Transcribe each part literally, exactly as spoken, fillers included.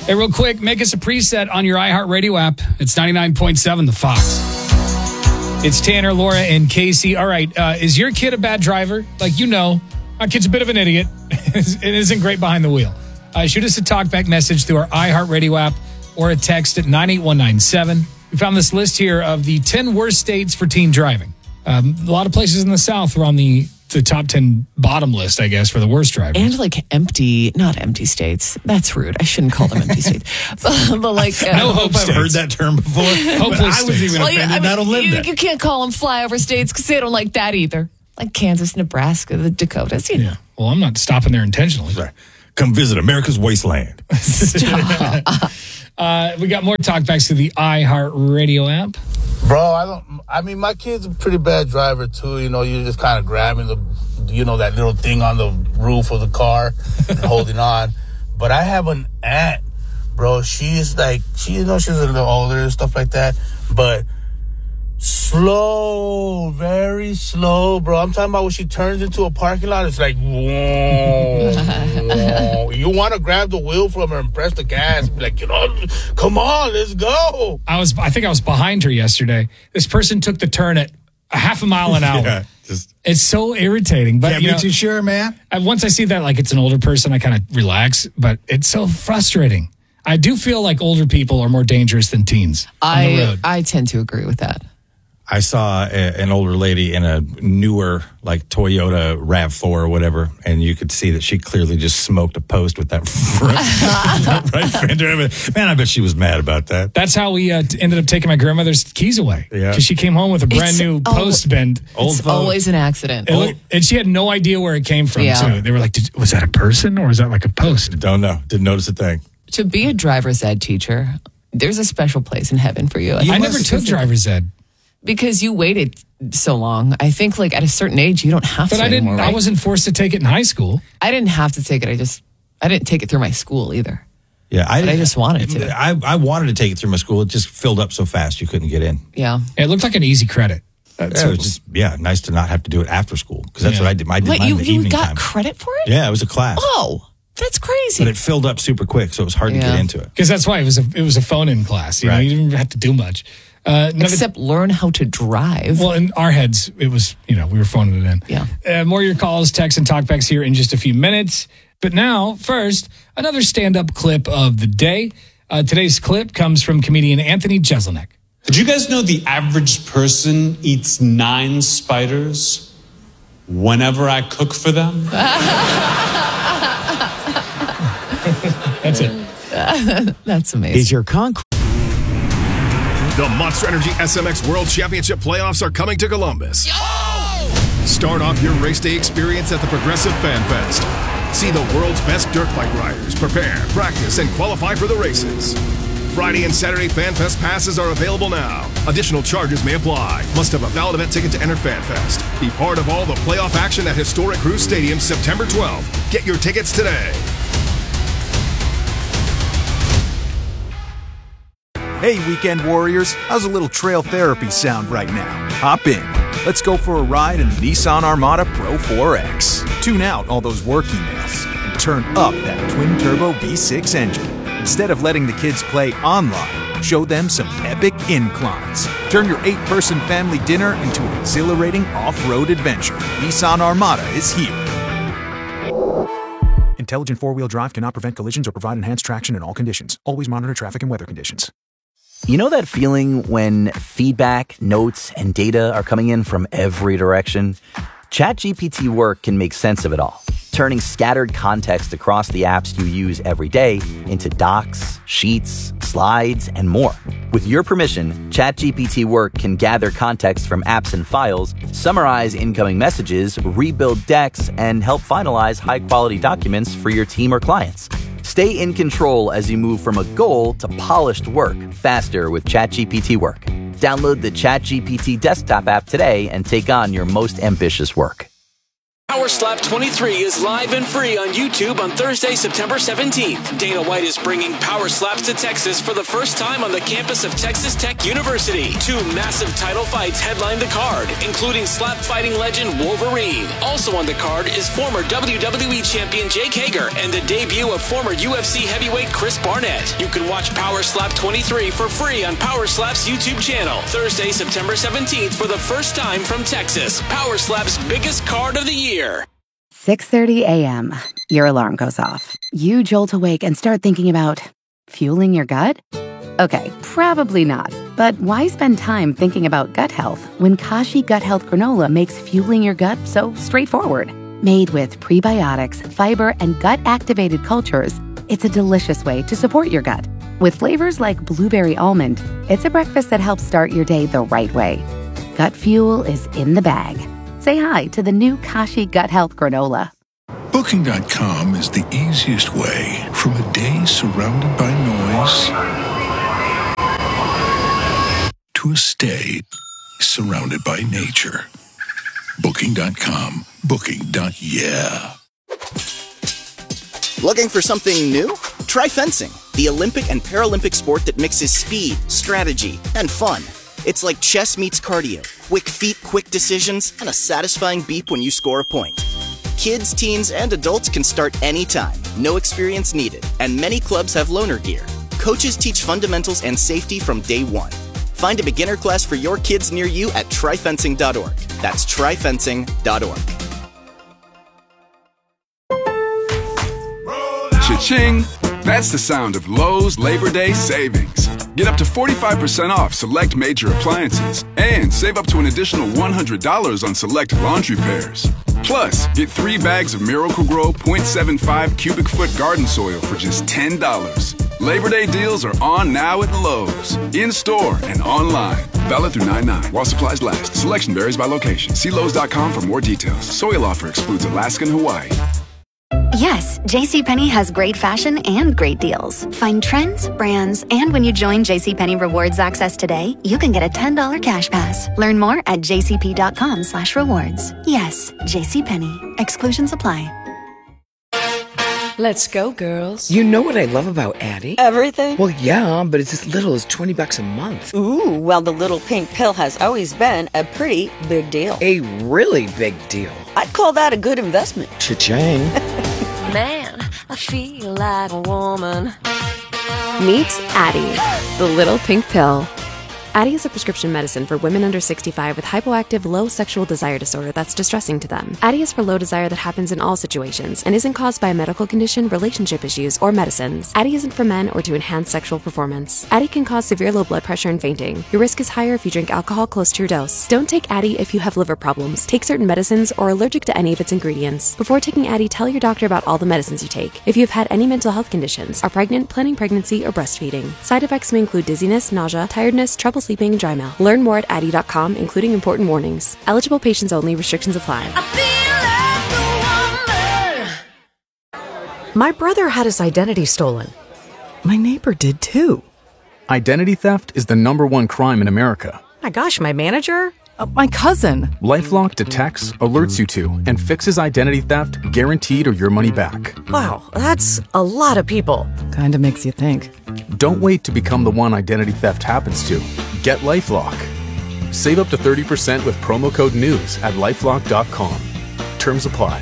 Hey, real quick, make us a preset on your iHeartRadio app. It's ninety-nine point seven, The Fox. It's Tanner, Laura, and Casey. All right, uh, is your kid a bad driver? Like, you know, our kid's a bit of an idiot. It isn't great behind the wheel. Uh, shoot us a talkback message through our iHeartRadio app or a text at nine eight one nine seven. We found this list here of the ten worst states for teen driving. Um, a lot of places in the South were on the, the top ten bottom list, I guess, for the worst drivers. And like empty, not empty states. That's rude. I shouldn't call them empty states. But, but like, uh, no hope I've states. heard that term before. Hopeless But I was states. even well, offended. yeah, I mean, I don't live you, there. you can't call them flyover states because they don't like that either. Like Kansas, Nebraska, the Dakotas, you know. Yeah. Well, I'm not stopping there intentionally. Right. Come visit America's wasteland. uh, we got more talkbacks to the iHeartRadio app. Bro, I don't. I mean, my kid's a pretty bad driver too. You know, you're just kind of grabbing the, you know, that little thing on the roof of the car and holding on. But I have an aunt, bro. She's like, she, you know, she's a little older and stuff like that. But slow, very slow, bro. I'm talking about when she turns into a parking lot, it's like, whoa, whoa. You want to grab the wheel from her and press the gas, be like, you know, come on, let's go. I was, I think I was behind her yesterday. This person took the turn at a half a mile an hour. Yeah, just It's so irritating. But can't you be know, too sure, man. I, once I see that, like it's an older person, I kind of relax. But it's so frustrating. I do feel like older people are more dangerous than teens on the I road. I tend to agree with that. I saw a, an older lady in a newer, like Toyota RAV four or whatever, and you could see that she clearly just smoked a post with that front, front right fender. I mean, man, I bet she was mad about that. That's how we uh, t- ended up taking my grandmother's keys away. Yeah. Because she came home with a brand It's new al- post bend. Old It's phone. always an accident. It looked- and she had no idea where it came from, Yeah. too. They were like, Did, was that a person or was that like a post? Don't know. Didn't notice a thing. To be a driver's ed teacher, there's a special place in heaven for you. I think never it's took because- driver's ed. because you waited so long. I think like at a certain age, you don't have But to I didn't. anymore, I right? wasn't forced to take it in high school. I didn't have to take it. I just, I didn't take it through my school either. Yeah, I, But I just wanted to. I, I wanted to take it through my school. It just filled up so fast you couldn't get in. Yeah. It looked like an easy credit. That's Yeah, it was just yeah, nice to not have to do it after school because that's Yeah. what I did. I did Wait, mine you, in the you evening got time. credit for it? Yeah, it was a class, Oh, that's crazy. but it filled up super quick, so it was hard to Yeah. get into it. because that's why it was a it was a phone in class. You know, Right. you didn't have to do much. Uh, another- Except learn how to drive. well, in our heads, it was you know we were phoning it in. Yeah. Uh, more of your calls, texts, and talkbacks here in just a few minutes. But now, first, another stand-up clip of the day. Uh, today's clip comes from comedian Anthony Jeselnik. Did you guys know the average person eats nine spiders whenever I cook for them? That's it. That's amazing. Is your concrete The Monster Energy S M X World Championship playoffs are coming to Columbus. Start off your race day experience at the Progressive Fan Fest. See the world's best dirt bike riders prepare, practice, and qualify for the races. Friday and Saturday Fan Fest passes are available now. Additional charges may apply. Must have a valid event ticket to enter Fan Fest. Be part of all the playoff action at historic Cruise Stadium September twelfth. Get your tickets today. Hey, weekend warriors, how's a little trail therapy sound right now? Hop in. Let's go for a ride in the Nissan Armada Pro four X. Tune out all those work emails and turn up that twin-turbo V six engine. Instead of letting the kids play online, show them some epic inclines. Turn your eight-person family dinner into an exhilarating off-road adventure. Nissan Armada is here. Intelligent four-wheel drive cannot prevent collisions or provide enhanced traction in all conditions. Always monitor traffic and weather conditions. You know that feeling when feedback, notes, and data are coming in from every direction? ChatGPT Work can make sense of it all, turning scattered context across the apps you use every day into docs, sheets, slides, and more. With your permission, ChatGPT Work can gather context from apps and files, summarize incoming messages, rebuild decks, and help finalize high-quality documents for your team or clients. Stay in control as you move from a goal to polished work faster with ChatGPT Work. Download the ChatGPT desktop app today and take on your most ambitious work. Power Slap twenty-three is live and free on YouTube on Thursday, September seventeenth. Dana White is bringing Power Slaps to Texas for the first time on the campus of Texas Tech University. Two massive title fights headline the card, including slap fighting legend Wolverine. Also on the card is former W W E champion Jake Hager and the debut of former U F C heavyweight Chris Barnett. You can watch Power Slap twenty-three for free on Power Slap's YouTube channel. Thursday, September seventeenth for the first time from Texas. Power Slap's biggest card of the year. six thirty a.m. Your alarm goes off. You jolt awake and start thinking about fueling your gut? Okay, probably not. But why spend time thinking about gut health when Kashi Gut Health Granola makes fueling your gut so straightforward? Made with prebiotics, fiber, and gut-activated cultures, it's a delicious way to support your gut. With flavors like blueberry almond, it's a breakfast that helps start your day the right way. Gut fuel is in the bag. Say hi to the new Kashi Gut Health Granola. Booking dot com is the easiest way from a day surrounded by noise to a stay surrounded by nature. Booking dot com. Booking. Yeah. Looking for something new? Try fencing, the Olympic and Paralympic sport that mixes speed, strategy, and fun. It's like chess meets cardio. Quick feet, quick decisions, and a satisfying beep when you score a point. Kids, teens, and adults can start anytime. No experience needed. And many clubs have loaner gear. Coaches teach fundamentals and safety from day one. Find a beginner class for your kids near you at try fencing dot org. That's try fencing dot org. Cha-ching! That's the sound of Lowe's Labor Day savings. Get up to forty-five percent off select major appliances and save up to an additional one hundred dollars on select laundry pairs. Plus, get three bags of Miracle-Gro point seven five cubic foot garden soil for just ten dollars. Labor Day deals are on now at Lowe's, in-store and online. Valid through nine nine while supplies last. Selection varies by location. See Lowe's dot com for more details. Soil offer excludes Alaska and Hawaii. Yes, JCPenney has great fashion and great deals. Find trends, brands, and when you join JCPenney Rewards Access today, you can get a ten dollars cash pass. Learn more at jcp.com slash rewards. Yes, JCPenney. Exclusions apply. Let's go, girls. You know what I love about Addie? Everything? Well, yeah, but it's as little as twenty bucks a month. Ooh, well, the little pink pill has always been a pretty big deal. A really big deal. I'd call that a good investment. Cha-ching. Man, I feel like a woman. Meet Addie, the little pink pill. Addie is a prescription medicine for women under sixty-five with hypoactive low sexual desire disorder that's distressing to them. Addie is for low desire that happens in all situations and isn't caused by a medical condition, relationship issues, or medicines. Addie isn't for men or to enhance sexual performance. Addie can cause severe low blood pressure and fainting. Your risk is higher if you drink alcohol close to your dose. Don't take Addie if you have liver problems, take certain medicines, or are allergic to any of its ingredients. Before taking Addie, tell your doctor about all the medicines you take. If you have had any mental health conditions, are pregnant, planning pregnancy, or breastfeeding. Side effects may include dizziness, nausea, tiredness, trouble sleeping, and dry mouth. Learn more at addie dot com, including important warnings. Eligible patients only. Restrictions apply. My brother had his identity stolen. My neighbor did too. Identity theft is the number one crime in America. My gosh, my manager? Uh, my cousin. LifeLock detects, alerts you to, and fixes identity theft guaranteed or your money back. Wow, that's a lot of people. Kinda makes you think. Don't wait to become the one identity theft happens to. Get LifeLock. Save up to thirty percent with promo code NEWS at lifelock dot com. Terms apply.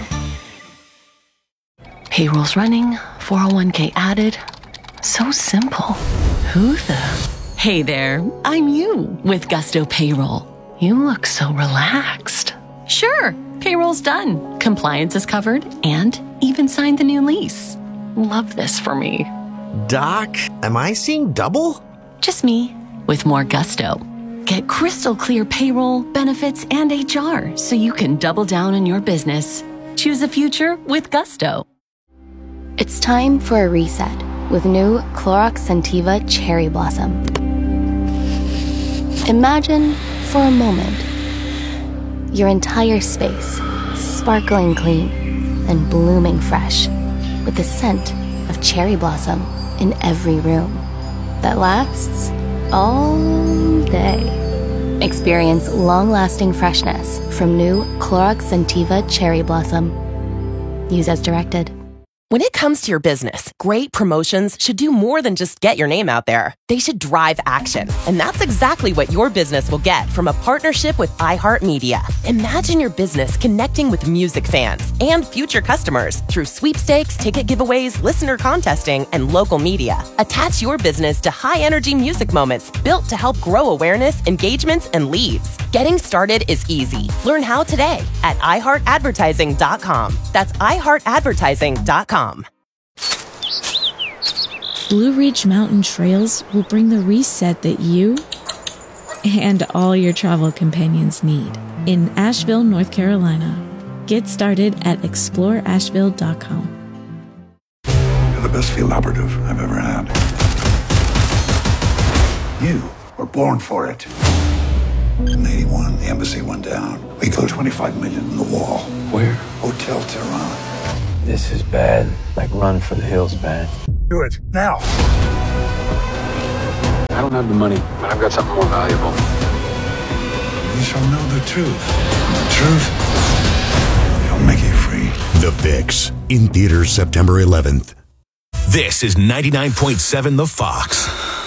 Payroll's running, four oh one k added. So simple. Who the? Hey there, I'm you with Gusto Payroll. You look so relaxed. Sure, payroll's done. Compliance is covered and even signed the new lease. Love this for me. Doc, am I seeing double? Just me with more gusto. Get crystal clear payroll, benefits, and H R so you can double down on your business. Choose a future with Gusto. It's time for a reset with new Clorox Scentiva Cherry Blossom. Imagine for a moment your entire space sparkling clean and blooming fresh with the scent of cherry blossom in every room that lasts all day. Experience long-lasting freshness from new Clorox Scentiva Cherry Blossom. Use as directed. When it comes to your business, great promotions should do more than just get your name out there. They should drive action. And that's exactly what your business will get from a partnership with iHeartMedia. Imagine your business connecting with music fans and future customers through sweepstakes, ticket giveaways, listener contesting, and local media. Attach your business to high-energy music moments built to help grow awareness, engagements, and leads. Getting started is easy. Learn how today at i heart advertising dot com. That's i heart advertising dot com. Blue Ridge Mountain Trails will bring the reset that you and all your travel companions need in Asheville, North Carolina. Get started at explore asheville dot com. You're the best field operative I've ever had. You were born for it. In eighty-one, the embassy went down. We put twenty-five million in the wall. Where? Hotel Tehran. This is bad. Like run for the hills bad. Do it, now. I don't have the money, but I've got something more valuable. You shall know the truth. And the truth shall make you free. The Fix, in theaters September eleventh. This is ninety-nine point seven The Fox.